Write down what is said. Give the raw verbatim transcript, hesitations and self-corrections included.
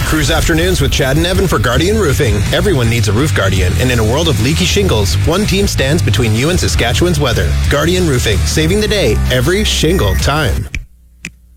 Cruise Afternoons with Chad and Evan for Guardian Roofing. Everyone needs a roof guardian, and in a world of leaky shingles, one team stands between you and Saskatchewan's weather. Guardian Roofing, saving the day every shingle time.